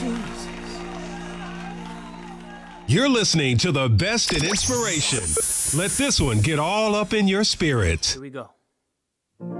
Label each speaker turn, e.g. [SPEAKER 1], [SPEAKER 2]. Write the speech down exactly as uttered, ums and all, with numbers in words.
[SPEAKER 1] You're listening to the best in inspiration. Let this one get all up in your spirit.
[SPEAKER 2] Here we go.